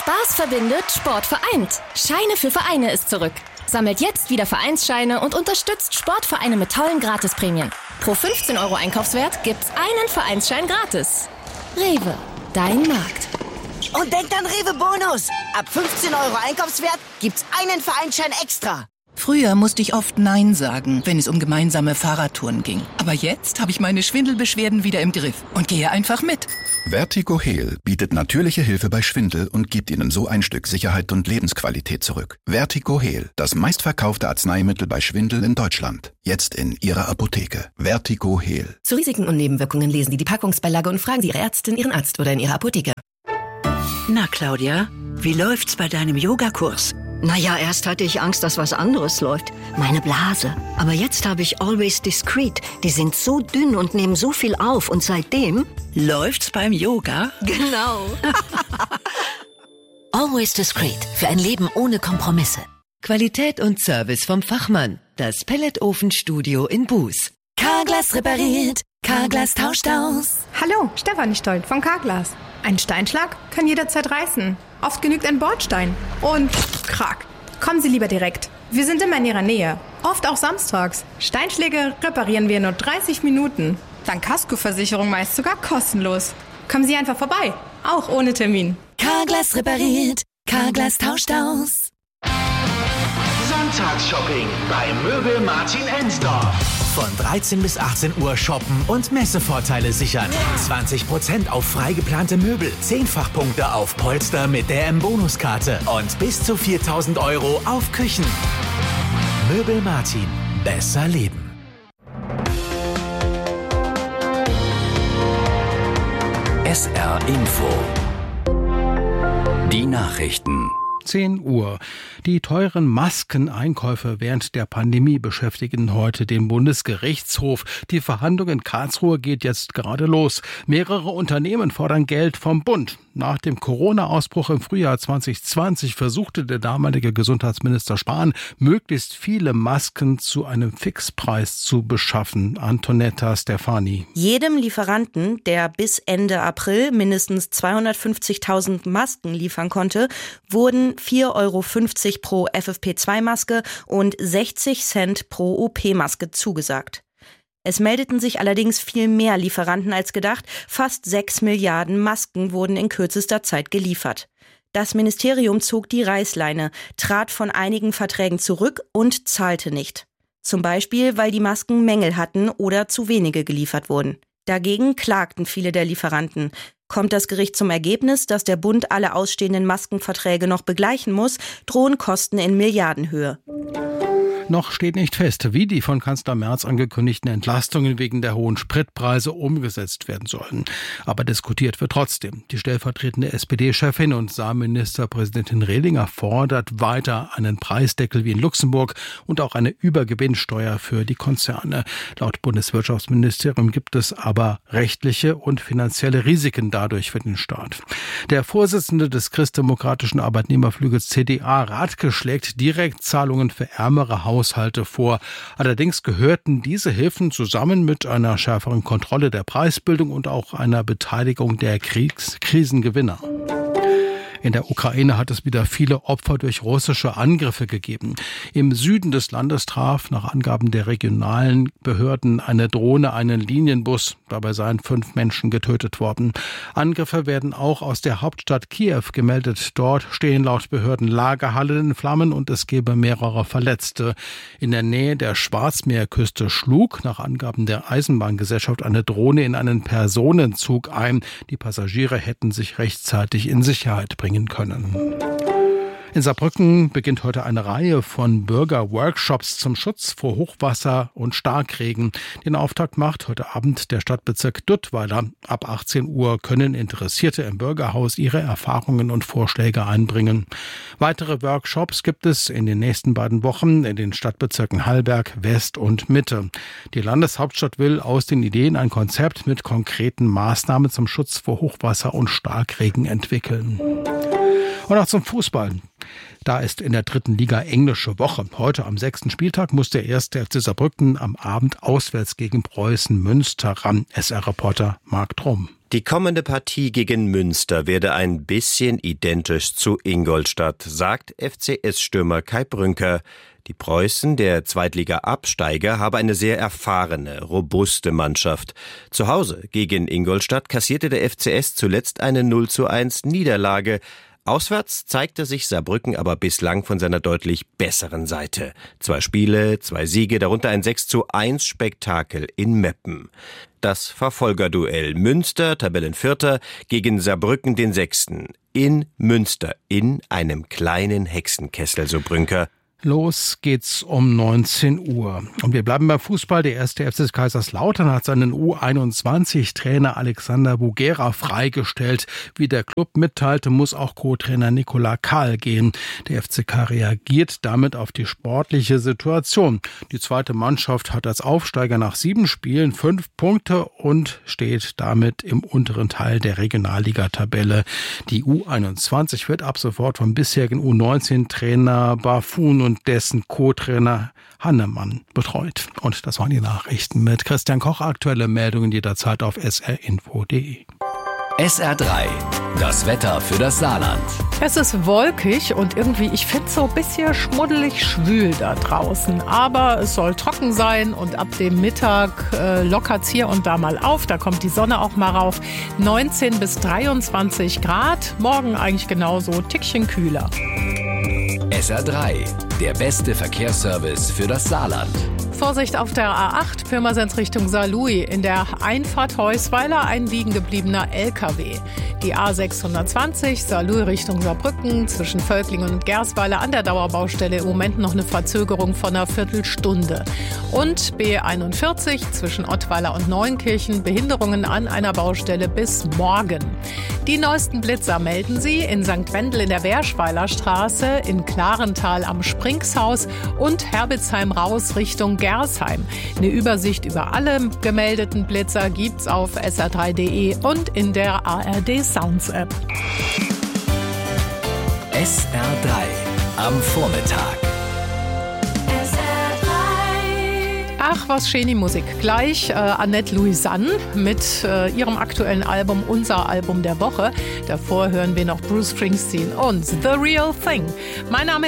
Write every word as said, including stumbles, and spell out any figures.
Spaß verbindet, Sport vereint. Scheine für Vereine ist zurück. Sammelt jetzt wieder Vereinsscheine und unterstützt Sportvereine mit tollen Gratisprämien. Pro fünfzehn Euro Einkaufswert gibt's einen Vereinsschein gratis. Rewe, dein Markt. Und denkt an Rewe Bonus. Ab fünfzehn Euro Einkaufswert gibt's einen Vereinsschein extra. Früher musste ich oft Nein sagen, wenn es um gemeinsame Fahrradtouren ging. Aber jetzt habe ich meine Schwindelbeschwerden wieder im Griff und gehe einfach mit. Vertigo Heal bietet natürliche Hilfe bei Schwindel und gibt Ihnen so ein Stück Sicherheit und Lebensqualität zurück. Vertigo Heal, das meistverkaufte Arzneimittel bei Schwindel in Deutschland. Jetzt in Ihrer Apotheke. Vertigo Heal. Zu Risiken und Nebenwirkungen lesen Sie die Packungsbeilage und fragen Sie Ihre Ärztin, Ihren Arzt oder in Ihrer Apotheke. Na, Claudia, wie läuft's bei deinem Yogakurs? Naja, erst hatte ich Angst, dass was anderes läuft. Meine Blase. Aber jetzt habe ich Always Discreet. Die sind so dünn und nehmen so viel auf. Und seitdem... Läuft's beim Yoga? Genau. Always Discreet. Für ein Leben ohne Kompromisse. Qualität und Service vom Fachmann. Das Pelletofenstudio in Buß. Carglass repariert. Carglass tauscht aus. Hallo, Stefanie Stolt von Carglass. Ein Steinschlag kann jederzeit reißen. Oft genügt ein Bordstein. Und krack. Kommen Sie lieber direkt. Wir sind immer in Ihrer Nähe. Oft auch samstags. Steinschläge reparieren wir in nur dreißig Minuten. Dank Kaskoversicherung meist sogar kostenlos. Kommen Sie einfach vorbei. Auch ohne Termin. Carglass repariert. Carglass tauscht aus. Sonntagsshopping bei Möbel Martin Ensdorf. Von dreizehn bis achtzehn Uhr shoppen und Messevorteile sichern. zwanzig Prozent auf frei geplante Möbel, zehn Fachpunkte auf Polster mit der M-Bonuskarte und bis zu viertausend Euro auf Küchen. Möbel Martin. Besser leben. S R Info. Die Nachrichten. zehn Uhr. Die teuren Maskeneinkäufe während der Pandemie beschäftigen heute den Bundesgerichtshof. Die Verhandlung in Karlsruhe geht jetzt gerade los. Mehrere Unternehmen fordern Geld vom Bund. Nach dem Corona-Ausbruch im Frühjahr zwanzig zwanzig versuchte der damalige Gesundheitsminister Spahn, möglichst viele Masken zu einem Fixpreis zu beschaffen. Antonetta Stefani. Jedem Lieferanten, der bis Ende April mindestens zweihundertfünfzigtausend Masken liefern konnte, wurden vier Euro fünfzig pro F F P zwei Maske und sechzig Cent pro O P-Maske zugesagt. Es meldeten sich allerdings viel mehr Lieferanten als gedacht. Fast sechs Milliarden Masken wurden in kürzester Zeit geliefert. Das Ministerium zog die Reißleine, trat von einigen Verträgen zurück und zahlte nicht. Zum Beispiel, weil die Masken Mängel hatten oder zu wenige geliefert wurden. Dagegen klagten viele der Lieferanten. Kommt das Gericht zum Ergebnis, dass der Bund alle ausstehenden Maskenverträge noch begleichen muss, drohen Kosten in Milliardenhöhe. Noch steht nicht fest, wie die von Kanzler Merz angekündigten Entlastungen wegen der hohen Spritpreise umgesetzt werden sollen. Aber diskutiert wird trotzdem. Die stellvertretende S P D-Chefin und Saarministerpräsidentin Rehlinger fordert weiter einen Preisdeckel wie in Luxemburg und auch eine Übergewinnsteuer für die Konzerne. Laut Bundeswirtschaftsministerium gibt es aber rechtliche und finanzielle Risiken dadurch für den Staat. Der Vorsitzende des christdemokratischen Arbeitnehmerflügels C D A, Rathke, schlägt Direktzahlungen für ärmere Haushalte Haushalte vor. Allerdings gehörten diese Hilfen zusammen mit einer schärferen Kontrolle der Preisbildung und auch einer Beteiligung der Kriegs- Krisengewinner. In der Ukraine hat es wieder viele Opfer durch russische Angriffe gegeben. Im Süden des Landes traf nach Angaben der regionalen Behörden eine Drohne einen Linienbus. Dabei seien fünf Menschen getötet worden. Angriffe werden auch aus der Hauptstadt Kiew gemeldet. Dort stehen laut Behörden Lagerhallen in Flammen und es gebe mehrere Verletzte. In der Nähe der Schwarzmeerküste schlug nach Angaben der Eisenbahngesellschaft eine Drohne in einen Personenzug ein. Die Passagiere hätten sich rechtzeitig in Sicherheit bringen können. In Saarbrücken beginnt heute eine Reihe von Bürgerworkshops zum Schutz vor Hochwasser und Starkregen. Den Auftakt macht heute Abend der Stadtbezirk Duttweiler. Ab achtzehn Uhr können Interessierte im Bürgerhaus ihre Erfahrungen und Vorschläge einbringen. Weitere Workshops gibt es in den nächsten beiden Wochen in den Stadtbezirken Hallberg, West und Mitte. Die Landeshauptstadt will aus den Ideen ein Konzept mit konkreten Maßnahmen zum Schutz vor Hochwasser und Starkregen entwickeln. Und auch zum Fußball. Da ist in der dritten Liga englische Woche. Heute am sechsten Spieltag muss der erste F C Saarbrücken am Abend auswärts gegen Preußen Münster ran. S R-Reporter Marc Drum. Die kommende Partie gegen Münster werde ein bisschen identisch zu Ingolstadt, sagt F C S-Stürmer Kai Brünker. Die Preußen, der Zweitliga-Absteiger, habe eine sehr erfahrene, robuste Mannschaft. Zu Hause gegen Ingolstadt kassierte der F C S zuletzt eine null zu eins Niederlage. Auswärts zeigte sich Saarbrücken aber bislang von seiner deutlich besseren Seite. Zwei Spiele, zwei Siege, darunter ein sechs zu eins Spektakel in Meppen. Das Verfolgerduell Münster, Tabellenvierter, gegen Saarbrücken, den Sechsten. In Münster, in einem kleinen Hexenkessel, so Brünker. Los geht's um neunzehn Uhr. Und wir bleiben beim Fußball. Der erste F C Kaiserslautern hat seinen U einundzwanzig-Trainer Alexander Bugera freigestellt. Wie der Club mitteilte, muss auch Co-Trainer Nikola Kahl gehen. Der F C K reagiert damit auf die sportliche Situation. Die zweite Mannschaft hat als Aufsteiger nach sieben Spielen fünf Punkte und steht damit im unteren Teil der Regionalliga-Tabelle. Die U einundzwanzig wird ab sofort vom bisherigen U neunzehn-Trainer Bafun und dessen Co-Trainer Hannemann betreut. Und das waren die Nachrichten mit Christian Koch. Aktuelle Meldungen jederzeit auf s r info punkt d e. S R drei, das Wetter für das Saarland. Es ist wolkig und irgendwie, ich finde es so ein bisschen schmuddelig schwül da draußen. Aber es soll trocken sein und ab dem Mittag äh, lockert es hier und da mal auf. Da kommt die Sonne auch mal rauf. neunzehn bis dreiundzwanzig Grad. Morgen eigentlich genauso, Tickchen kühler. S R drei, der beste Verkehrsservice für das Saarland. Vorsicht auf der A acht, Pirmasens Richtung Saarlouis. In der Einfahrt Heusweiler ein liegen gebliebener L K W. Die A sechshundertzwanzig, Saarlouis Richtung Saarbrücken, zwischen Völklingen und Gersweiler an der Dauerbaustelle im Moment noch eine Verzögerung von einer Viertelstunde. Und B einundvierzig zwischen Ottweiler und Neunkirchen, Behinderungen an einer Baustelle bis morgen. Die neuesten Blitzer melden Sie in Sankt Wendel in der Werschweiler Straße, in Klarental am Springshaus und Herbitzheim raus Richtung Gersheim. Eine Übersicht über alle gemeldeten Blitzer gibt's auf s r drei punkt d e und in der A R D Sounds App. S R drei am Vormittag. Ach, was schöne Musik. Gleich äh, Annette Louisanne mit äh, ihrem aktuellen Album, unser Album der Woche. Davor hören wir noch Bruce Springsteen und The Real Thing. Mein Name